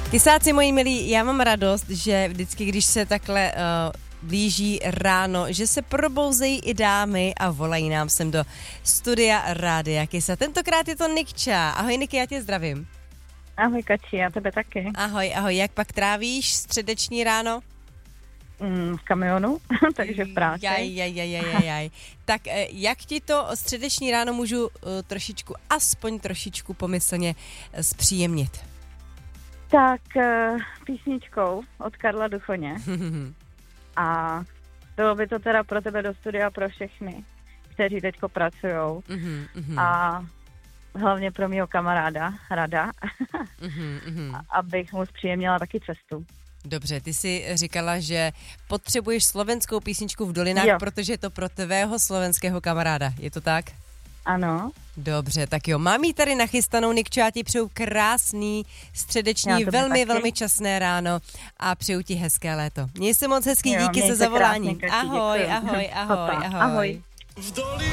Kysáci moji milí, já mám radost, že vždycky, když se takhle blíží ráno, že se probouzejí i dámy a volají nám sem do studia Rádia Kysa. Tentokrát je to Nikča. Ahoj Niky, já tě zdravím. Ahoj Kači, já tebe taky. Ahoj, jak pak trávíš středeční ráno? V kamionu, takže v práci. Jaj. Tak jak ti to středeční ráno můžu aspoň trošičku pomyslně zpříjemnit? Tak písničkou od Karla Duchoně. A bylo by to teda pro tebe do studia pro všechny, kteří teďko pracujou. A hlavně pro mýho kamaráda, Rada, abych mu zpříjemnila taky cestu. Dobře, ty jsi říkala, že potřebuješ slovenskou písničku v Dolinách, protože je to pro tvého slovenského kamaráda. Je to tak? Ano. Dobře, tak jo. Mám jí tady nachystanou, Nikčo, já ti přeju krásný středeční, velmi časné ráno a přeju ti hezké léto. Měj se moc hezký, díky za zavolání. Ahoj. Ahoj.